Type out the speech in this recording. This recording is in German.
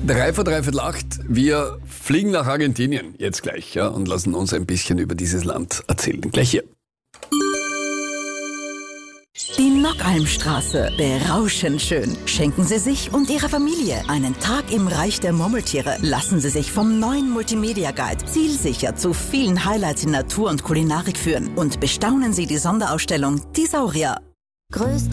3 vor 8. Wir fliegen nach Argentinien jetzt gleich, ja, und lassen uns ein bisschen über dieses Land erzählen. Gleich hier. Die Nockalmstraße, berauschend schön. Schenken Sie sich und Ihrer Familie einen Tag im Reich der Murmeltiere. Lassen Sie sich vom neuen Multimedia Guide zielsicher zu vielen Highlights in Natur und Kulinarik führen. Und bestaunen Sie die Sonderausstellung Die Saurier. Größte